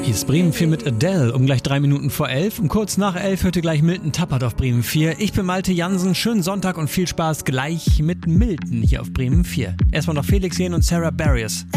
Hier ist Bremen 4 mit Adele, um gleich 3 Minuten vor 11. Um kurz nach 11 hörte gleich Milton Tappert auf Bremen 4. Ich bin Malte Jansen, schönen Sonntag und viel Spaß gleich mit Milton hier auf Bremen 4. Erstmal noch Felix Jähn und Sarah Barrios.